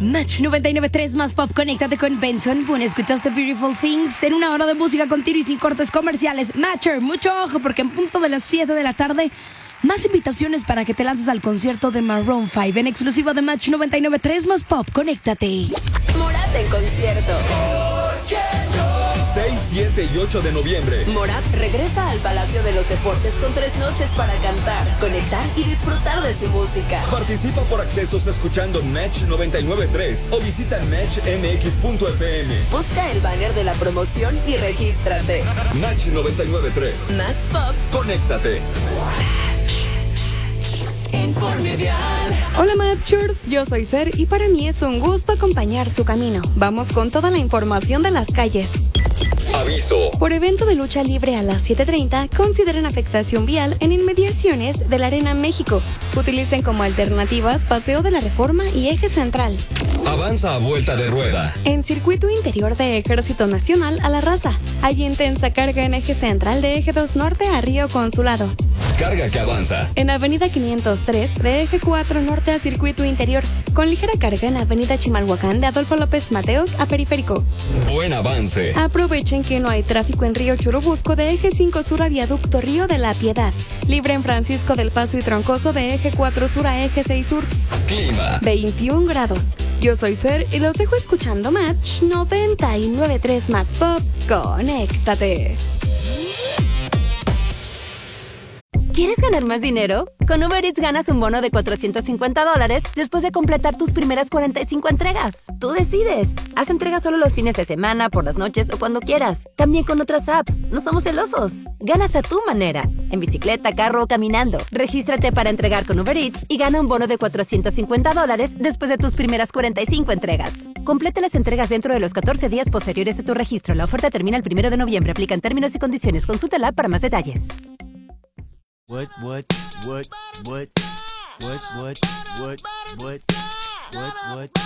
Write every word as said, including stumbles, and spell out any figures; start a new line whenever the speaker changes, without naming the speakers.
Match noventa y nueve punto tres más pop. Conéctate con Benson Boone. Escuchaste Beautiful Things en una hora de música contigo y sin cortes comerciales. Matcher, mucho ojo porque en punto de las siete de la tarde, más invitaciones para que te lances al concierto de Maroon cinco en exclusiva de Match noventa y nueve punto tres más pop. Conéctate.
Morat en concierto.
seis, siete y ocho de noviembre.
Morat regresa al Palacio de los Deportes con tres noches para cantar, conectar y disfrutar de su música.
Participa por accesos escuchando Match noventa y nueve punto tres o visita match m x punto f m.
Busca el banner de la promoción y regístrate.
Match noventa y nueve punto tres.
Más pop.
Conéctate.
Hola Matchers, yo soy Fer y para mí es un gusto acompañar su camino. Vamos con toda la información de las calles.
Aviso.
Por evento de lucha libre a las siete treinta, consideren afectación vial en inmediaciones de la Arena México. Utilicen como alternativas Paseo de la Reforma y Eje Central.
Avanza a vuelta de rueda.
En circuito interior de Ejército Nacional a La Raza. Hay intensa carga en Eje Central de Eje dos Norte a Río Consulado.
Carga que avanza.
En Avenida quinientos tres de Eje cuatro Norte a Circuito Interior. Con ligera carga en Avenida Chimalhuacán de Adolfo López Mateos a Periférico.
Buen avance.
Aprovechen que no hay tráfico en Río Churubusco de Eje cinco Sur a Viaducto Río de la Piedad. Libre en Francisco del Paso y Troncoso de Eje cuatro Sur a Eje seis Sur.
Clima.
veintiún grados. Yo soy Fer y los dejo escuchando Match noventa y nueve punto tres más pop. Conéctate.
¿Quieres ganar más dinero? Con Uber Eats ganas un bono de cuatrocientos cincuenta dólares después de completar tus primeras cuarenta y cinco entregas. Tú decides. Haz entregas solo los fines de semana, por las noches o cuando quieras. También con otras apps. No somos celosos. Ganas a tu manera. En bicicleta, carro o caminando. Regístrate para entregar con Uber Eats y gana un bono de cuatrocientos cincuenta dólares después de tus primeras cuarenta y cinco entregas. Completa las entregas dentro de los catorce días posteriores a tu registro. La oferta termina el primero de noviembre. Aplican términos y condiciones. Consulta la app para más detalles.
What, what, what, what, what, what, what, what, what, what?